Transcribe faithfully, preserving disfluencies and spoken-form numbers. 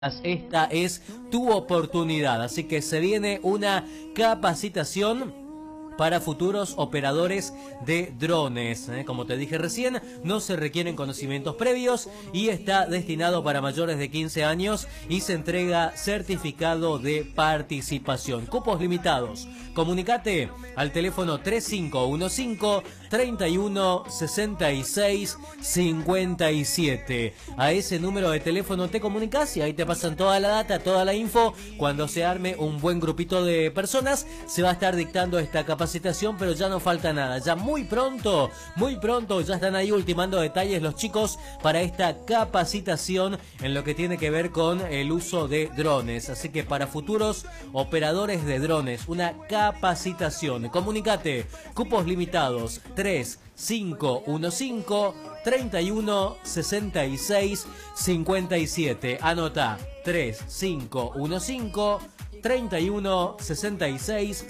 Esta es tu oportunidad, así que se viene una capacitación para futuros operadores de drones. ¿eh? Como te dije recién, no se requieren conocimientos previos y está destinado para mayores de quince años y se entrega certificado de participación. Cupos limitados. Comunicate al teléfono tres cinco uno cinco, treinta y uno, sesenta y seis, cincuenta y siete. A ese número de teléfono te comunicas y ahí te pasan toda la data, toda la info. Cuando se arme un buen grupito de personas, se va a estar dictando esta capacitación, pero ya no falta nada. Ya muy pronto, muy pronto, ya están ahí ultimando detalles los chicos para esta capacitación en lo que tiene que ver con el uso de drones. Así que para futuros operadores de drones, una capacitación. Comunicate, cupos limitados, tres cinco uno cinco, treinta y uno, sesenta y seis, cincuenta y siete. Anota, tres cinco uno cinco, treinta y uno, sesenta y seis,